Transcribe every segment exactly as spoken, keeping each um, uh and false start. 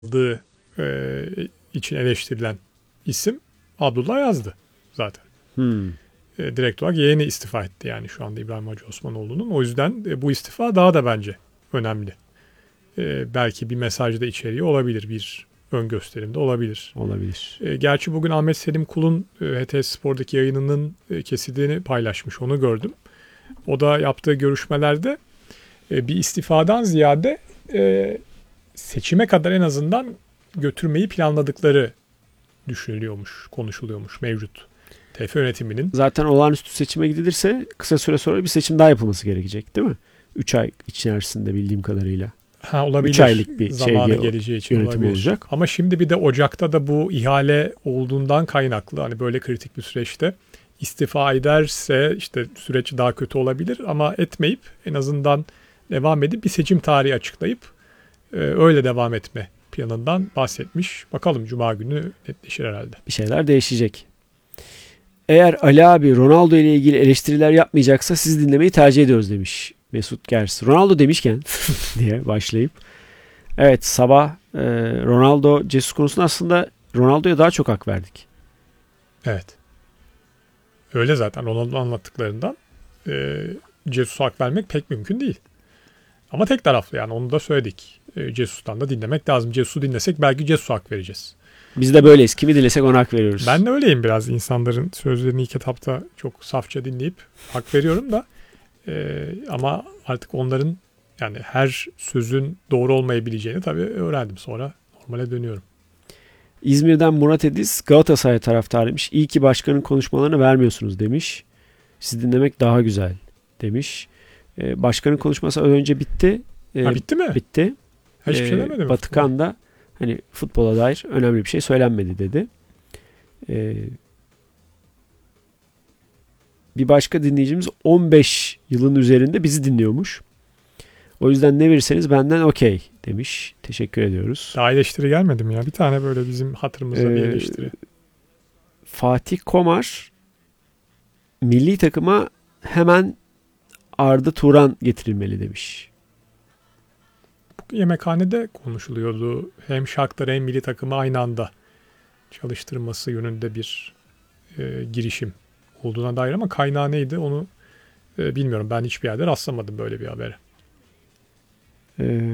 aldığı e, için eleştirilen isim Abdullah yazdı zaten. Hmm. E, direkt olarak yeğeni istifa etti yani şu anda İbrahim Hacı Osmanoğlu'nun. O yüzden e, bu istifa daha da bence önemli. E, belki bir mesajda içeriği olabilir, bir ön gösterimde olabilir. Olabilir. E, gerçi bugün Ahmet Selim Kul'un e, H T S Spor'daki yayınının e, kesitini paylaşmış, onu gördüm. O da yaptığı görüşmelerde e, bir istifadan ziyade e, seçime kadar en azından götürmeyi planladıkları düşünülüyormuş, konuşuluyormuş mevcut T F F yönetiminin. Zaten olağanüstü seçime gidilirse kısa süre sonra bir seçim daha yapılması gerekecek değil mi? üç ay içerisinde bildiğim kadarıyla. Ha, olabilir. üç aylık bir zamanı şey geleceği için yönetim olabilir. olacak. Ama şimdi bir de Ocak'ta da bu ihale olduğundan kaynaklı hani böyle kritik bir süreçte istifa ederse işte süreç daha kötü olabilir ama etmeyip en azından devam edip bir seçim tarihi açıklayıp e, öyle devam etme planından bahsetmiş. Bakalım Cuma günü netleşir herhalde. Bir şeyler değişecek. Eğer Ali abi Ronaldo ile ilgili eleştiriler yapmayacaksa sizi dinlemeyi tercih ediyoruz demiş Mesut Gers. Ronaldo demişken diye başlayıp. Evet, sabah e, Ronaldo Jesus konusunda aslında Ronaldo'ya daha çok hak verdik. Evet. Öyle zaten Ronaldo anlattıklarından e, Jesus'a hak vermek pek mümkün değil. Ama tek taraflı yani onu da söyledik. E, Jesus'tan da dinlemek lazım. Jesus'u dinlesek belki Jesus'a hak vereceğiz. Biz de böyleyiz. Kimi dinlesek ona hak veriyoruz. Ben de öyleyim biraz. İnsanların sözlerini ilk etapta çok safça dinleyip hak veriyorum da e, ama artık onların yani her sözün doğru olmayabileceğini tabii öğrendim. Sonra normale dönüyorum. İzmir'den Murat Ediz Galatasaray taraftarıymış. İyi ki başkanın konuşmalarını vermiyorsunuz demiş. Sizi dinlemek daha güzel demiş. Ee, başkanın konuşması önce bitti. Ee, Ha, bitti mi? Bitti. Hiçbir şey Ee, demedi mi? Batıkan da hani futbola dair önemli bir şey söylenmedi dedi. Ee, bir başka dinleyicimiz on beş yılın üzerinde bizi dinliyormuş. O yüzden ne verirseniz benden okey demiş. Teşekkür ediyoruz. Daha eleştiri gelmedi mi ya? Bir tane böyle bizim hatırımızda Ee, bir eleştiri. Fatih Komar milli takıma hemen Arda Turan getirilmeli demiş. Yemekhanede konuşuluyordu. Hem Shakhtar hem milli takımı aynı anda çalıştırması yönünde bir e, girişim olduğuna dair ama kaynağı neydi onu e, bilmiyorum. Ben hiçbir yerde rastlamadım böyle bir habere. Ee,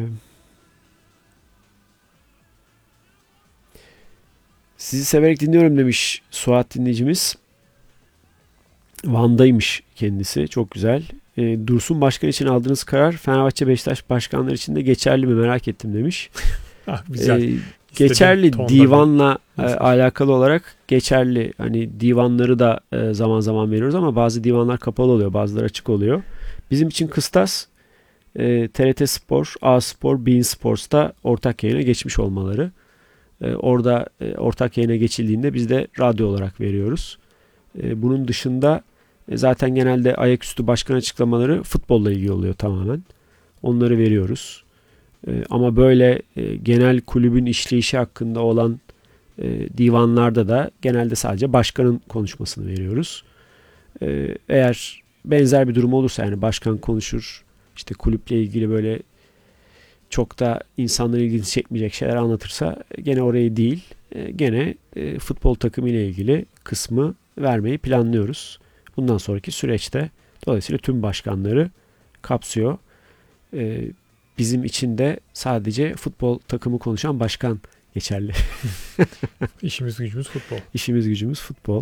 sizi severek dinliyorum demiş Suat dinleyicimiz. Van'daymış kendisi. Çok güzel. Ee, Dursun Başkan için aldığınız karar Fenerbahçe Beşiktaş başkanları için de geçerli mi merak ettim demiş. Ah, güzel. Ee, geçerli tonda divanla e, alakalı olarak geçerli. Hani divanları da e, zaman zaman veriyoruz ama bazı divanlar kapalı oluyor, bazıları açık oluyor. Bizim için kıstas e, T R T Spor, A Spor, Bein Sports'ta ortak yayına geçmiş olmaları. E, orada e, ortak yayına geçildiğinde biz de radyo olarak veriyoruz. E, bunun dışında e, zaten genelde ayaküstü başkan açıklamaları futbolla ilgili oluyor tamamen. Onları veriyoruz. E, ama böyle e, genel kulübün işleyişi hakkında olan e, divanlarda da genelde sadece başkanın konuşmasını veriyoruz. E, eğer benzer bir durum olursa yani başkan konuşur, işte kulüple ilgili böyle çok da insanların ilgisini çekmeyecek şeyler anlatırsa gene orayı değil, e, gene e, futbol takımı ile ilgili kısmı vermeyi planlıyoruz. Bundan sonraki süreçte dolayısıyla tüm başkanları kapsıyor. E, bizim için de sadece futbol takımı konuşan başkan geçerli. İşimiz gücümüz futbol. İşimiz gücümüz futbol.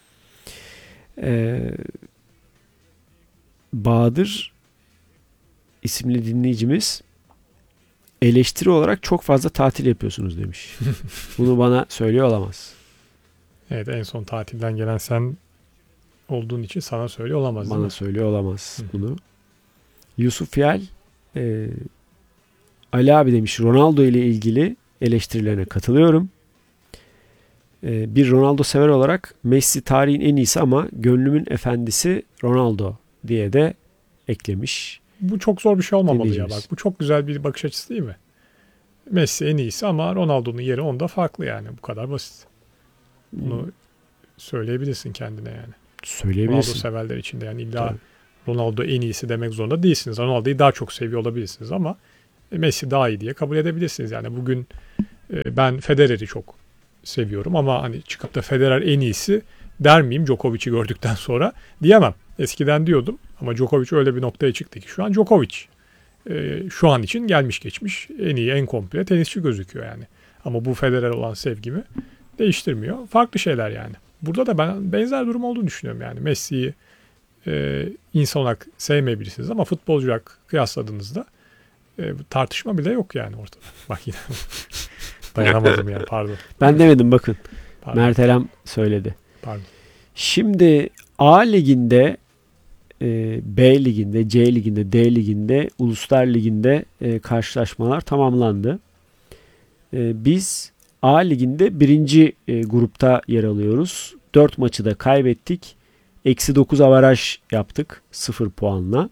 Ee, Bahadır isimli dinleyicimiz eleştiri olarak çok fazla tatil yapıyorsunuz demiş. Bunu bana söylüyor olamaz. Evet, en son tatilden gelen sen olduğun için sana söylüyor olamaz. Bana söylüyor olamaz Hı. bunu. Yusuf Yel e, Ali abi demiş Ronaldo ile ilgili eleştirilerine katılıyorum. E, bir Ronaldo sever olarak Messi tarihin en iyisi ama gönlümün efendisi Ronaldo diye de eklemiş. Bu çok zor bir şey olmamalı ya bak. Bu çok güzel bir bakış açısı değil mi? Messi en iyisi ama Ronaldo'nun yeri onda farklı yani. Bu kadar basit. Bunu hmm. söyleyebilirsin kendine yani. Söyleyebilirsin. Ronaldo severler içinde yani illa Tabii. Ronaldo en iyisi demek zorunda değilsiniz. Ronaldo'yu daha çok seviyor olabilirsiniz ama Messi daha iyi diye kabul edebilirsiniz. Yani bugün E, ben Federer'i çok seviyorum ama hani çıkıp da Federer en iyisi der miyim Djokovic'i gördükten sonra? Diyemem. Eskiden diyordum ama Djokovic öyle bir noktaya çıktı ki şu an Djokovic e, şu an için gelmiş geçmiş en iyi, en komple tenisçi gözüküyor yani. Ama bu Federer olan sevgimi değiştirmiyor. Farklı şeyler yani. Burada da ben benzer durum olduğunu düşünüyorum yani. Messi'yi e, insan olarak sevmeyebilirsiniz ama futbolcu olarak kıyasladığınızda e, tartışma bile yok yani ortada. Bak yine dayanamadım yani, pardon. Ben demedim, bakın. Pardon. Mert Elem söyledi. Pardon. Şimdi A liginde, e, B liginde, C liginde, D liginde, Uluslar Ligi'nde e, karşılaşmalar tamamlandı. E, biz A liginde birinci e, grupta yer alıyoruz. dört maçı da kaybettik. Eksi dokuz avaraj yaptık sıfır puanla.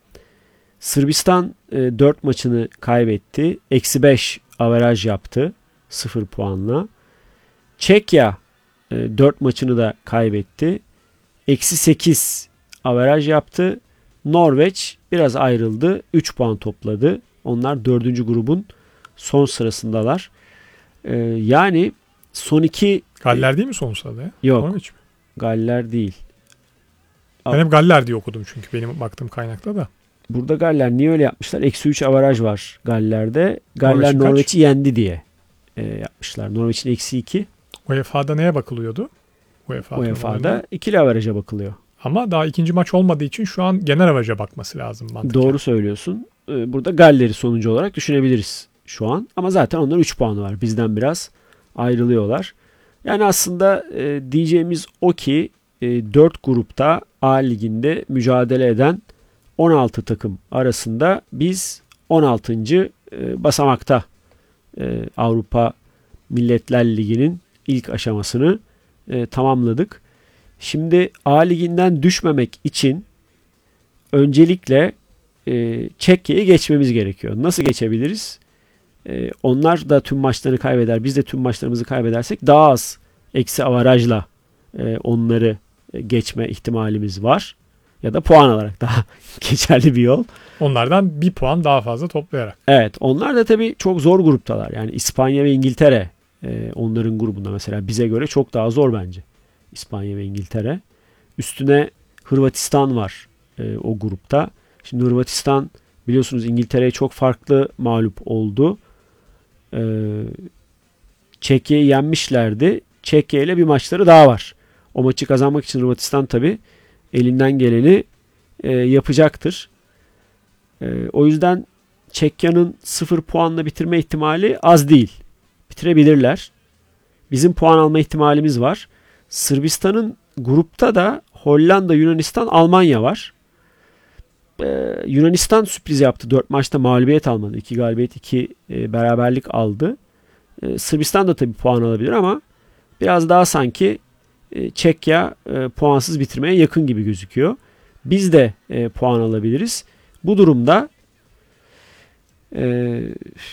Sırbistan e, dört maçını kaybetti. Eksi beş avaraj yaptı sıfır puanla. Çekya e, dört maçını da kaybetti. Eksi sekiz averaj yaptı. Norveç biraz ayrıldı. üç puan topladı. Onlar dördüncü grubun son sırasındalar. Ee, yani son iki... Galler değil mi son sırada ya? Yok. Norveç mi? Galler değil. Ben hep Galler diye okudum çünkü benim baktığım kaynakta da. Burada Galler niye öyle yapmışlar? Eksi üç avaraj var Galler'de. Galler Norveç'in Norveç'i kaç? yendi diye e, yapmışlar. Norveç'in eksi iki. U E F A'da neye bakılıyordu? U E F A U E F A'da turnuvalarında. ikili avaraja bakılıyor. Ama daha ikinci maç olmadığı için şu an genel avaraja bakması lazım mantıken. Doğru söylüyorsun. Ee, Burada Galler'i sonuncu olarak düşünebiliriz şu an. Ama zaten onların üç puanı var. Bizden biraz ayrılıyorlar. Yani aslında e, diyeceğimiz o ki e, dört grupta A liginde mücadele eden on altı takım arasında biz on altıncı E, basamakta e, Avrupa Milletler Ligi'nin ilk aşamasını e, tamamladık. Şimdi A liginden düşmemek için öncelikle e, Çekya'yı geçmemiz gerekiyor. Nasıl geçebiliriz? E, onlar da tüm maçlarını kaybeder. Biz de tüm maçlarımızı kaybedersek daha az eksi avarajla e, onları geçme ihtimalimiz var. Ya da puan alarak daha geçerli bir yol. Onlardan bir puan daha fazla toplayarak. Evet, onlar da tabii çok zor gruptalar. Yani İspanya ve İngiltere e, onların grubunda mesela bize göre çok daha zor bence. İspanya ve İngiltere. Üstüne Hırvatistan var e, o grupta. Şimdi Hırvatistan biliyorsunuz İngiltere'ye çok farklı mağlup oldu. E, Çekya'yı yenmişlerdi. Çekya ile bir maçları daha var. O maçı kazanmak için Hırvatistan tabii elinden geleni e, yapacaktır. E, o yüzden Çekya'nın sıfır puanla bitirme ihtimali az değil. Bitirebilirler. Bizim puan alma ihtimalimiz var. Sırbistan'ın grupta da Hollanda, Yunanistan, Almanya var. Ee, Yunanistan sürpriz yaptı. dört maçta mağlubiyet almadı. iki galibiyet, iki e, beraberlik aldı. Ee, Sırbistan da tabii puan alabilir ama biraz daha sanki e, Çekya e, puansız bitirmeye yakın gibi gözüküyor. Biz de e, puan alabiliriz. Bu durumda e,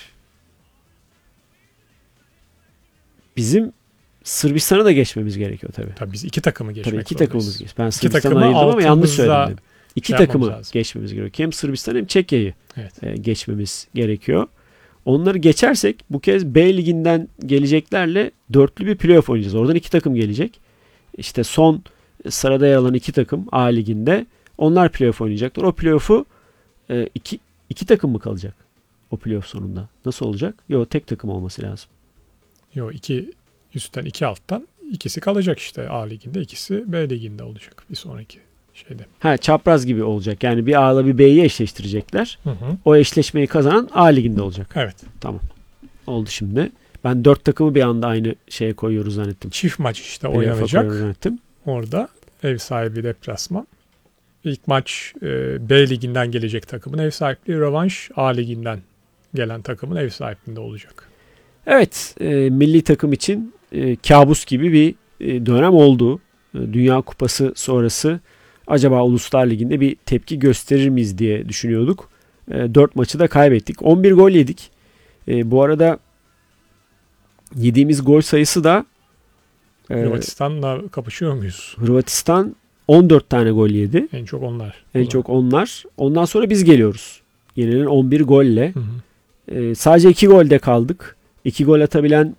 bizim Sırbistan'ı da geçmemiz gerekiyor tabii. Tabii biz iki takımı geçmek Tabii iki zorundayız. takımımız geç. Ben İki Sırbistan'ı takımı ayırdım ama yanlış altımızda söyledim. İki şey takımı yapmamız lazım. geçmemiz gerekiyor. Hem Sırbistan hem Çekya'yı Evet. e, geçmemiz gerekiyor. Onları geçersek bu kez B liginden geleceklerle dörtlü bir playoff oynayacağız. Oradan iki takım gelecek. İşte son sırada yer alan iki takım A liginde. Onlar playoff oynayacaklar. O playoff'u e, iki, iki takım mı kalacak? O playoff sonunda. Nasıl olacak? Yok, tek takım olması lazım. Yok, iki üstten iki alttan ikisi kalacak işte A liginde, ikisi B liginde olacak bir sonraki şeyde. Ha, çapraz gibi olacak. Yani bir A'la bir B'yi eşleştirecekler. Hı hı. O eşleşmeyi kazanan A liginde olacak. Evet. Tamam. Oldu şimdi. Ben dört takımı bir anda aynı şeye koyuyoruz zannettim. Çift maç işte Playoff'a oynanacak. koyuyoruz zannettim. Orada ev sahibi deplasman. İlk maç e, B liginden gelecek takımın ev sahipliği, rövanş A liginden gelen takımın ev sahipliğinde olacak. Evet, e, milli takım için e, kabus gibi bir e, dönem oldu. E, Dünya Kupası sonrası acaba Uluslar Ligi'nde bir tepki gösterir miyiz diye düşünüyorduk. E, dört maçı da kaybettik. on bir gol yedik. E, bu arada yediğimiz gol sayısı da e, Hırvatistan'la kapışıyor muyuz? Hırvatistan on dört tane gol yedi. En çok onlar. En çok onlar. Ondan sonra biz geliyoruz. Yenilen on bir golle. Hı hı. Ee, sadece iki golde kaldık. iki gol atabilen